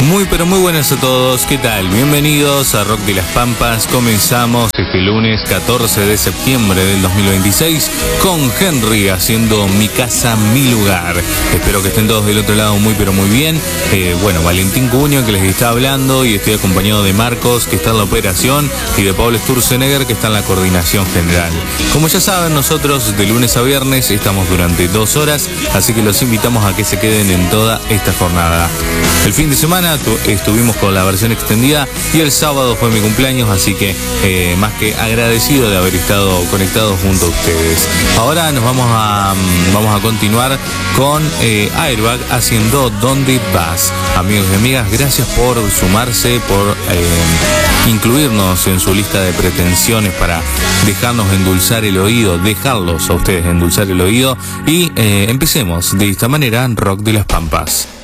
Muy pero muy buenas a todos, ¿qué tal? Bienvenidos a Rock de las Pampas. Comenzamos este lunes 14 de septiembre del 2026 con Henry haciendo Mi Casa, Mi Lugar. Espero que estén todos del otro lado muy pero muy bien. Valentín Cuño que les está hablando y estoy acompañado de Marcos que está en la operación y de Pablo Sturzenegger que está en la coordinación general. Como ya saben, nosotros de lunes a viernes estamos durante 2 horas, así que los invitamos a que se queden en toda esta jornada. El fin de semana estuvimos con la versión extendida y el sábado fue mi cumpleaños, así que más que agradecido de haber estado conectados junto a ustedes. Ahora nos vamos a continuar con Airbag haciendo ¿Dónde vas? Amigos y amigas, gracias por sumarse, por incluirnos en su lista de pretensiones para dejarnos endulzar el oído, dejarlos a ustedes endulzar el oído y empecemos de esta manera Rock de las Pampas.